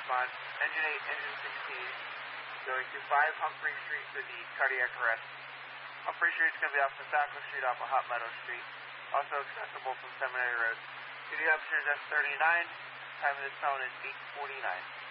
respond. Engine 8, engine 16, going to 5 Humphrey Street for the cardiac arrest. Humphrey Street is going to be off Saco Street off of Hot Meadow Street. Also accessible from Seminary Road. City officers F39. Time of this phone is 8:49.